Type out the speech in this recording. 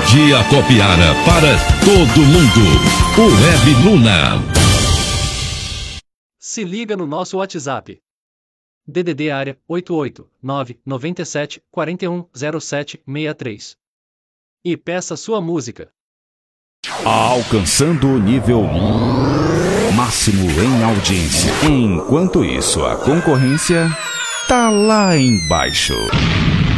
de Acopiara para todo mundo. O Web Luna. Se liga no nosso WhatsApp. DDD área 88997410763. E peça sua música. Alcançando o nível máximo em audiência. Enquanto isso, a concorrência tá lá embaixo.